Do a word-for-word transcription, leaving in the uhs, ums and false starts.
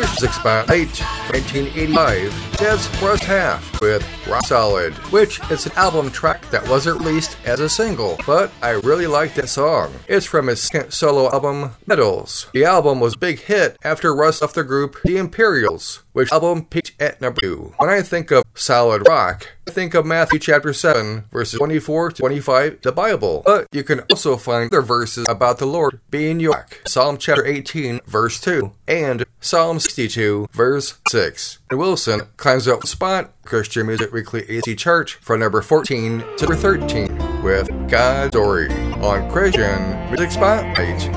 Music Spotlight nineteen eighty-five, Dead's Rust Half with Rock Solid, which is an album track that wasn't released as a single, but I really like that song. It's from his second solo album, Medals. The album was a big hit after Rust left the group The Imperials, which album peaked at number two. When I think of solid rock, I think of Matthew chapter seven, verses twenty-four to twenty-five, the Bible. But you can also find other verses about the Lord being your rock. Psalm chapter eighteen, verse two, and Psalm sixty-two, verse six. And Wilson climbs up the spot, Christian Music Weekly A C chart, from number fourteen to number thirteen, with God's Story on Christian Music Spotlight.